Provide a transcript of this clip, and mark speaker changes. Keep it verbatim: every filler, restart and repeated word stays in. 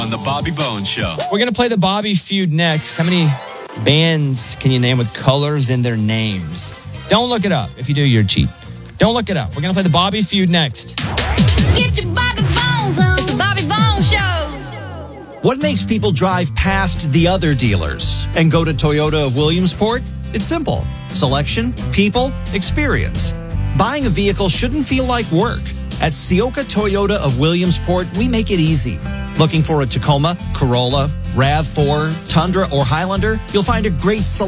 Speaker 1: On the Bobby Bones Show.
Speaker 2: We're going to play the Bobby Feud next. How many bands can you name with colors in their names? Don't look it up. If you do, you're cheap. Don't look it up. We're going to play the Bobby Feud next.
Speaker 3: Get your Bobby Bones on. It's the Bobby Bones Show.
Speaker 4: What makes people drive past the other dealers and go to Toyota of Williamsport? It's simple. Selection, people, experience. Buying a vehicle shouldn't feel like work. At Sioka Toyota of Williamsport, we make it easy. Looking for a Tacoma, Corolla, RAV four, Tundra, or Highlander? You'll find a great selection.